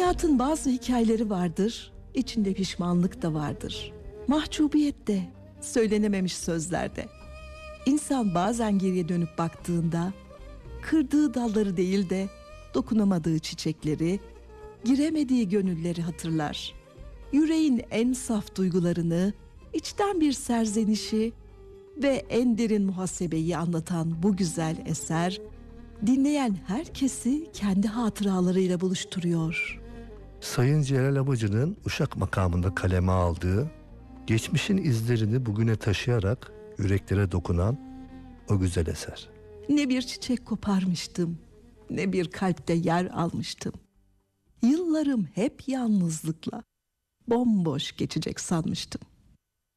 Hayatın bazı hikayeleri vardır, içinde pişmanlık da vardır. Mahcubiyet de, söylenememiş sözlerde. İnsan bazen geriye dönüp baktığında kırdığı dalları değil de dokunamadığı çiçekleri, giremediği gönülleri hatırlar. Yüreğin en saf duygularını, içten bir serzenişi ve en derin muhasebeyi anlatan bu güzel eser, dinleyen herkesi kendi hatıralarıyla buluşturuyor. Sayın Celal Abacı'nın Uşak makamında kaleme aldığı, geçmişin izlerini bugüne taşıyarak yüreklere dokunan o güzel eser. Ne bir çiçek koparmıştım, ne bir kalpte yer almıştım. Yıllarım hep yalnızlıkla, bomboş geçecek sanmıştım.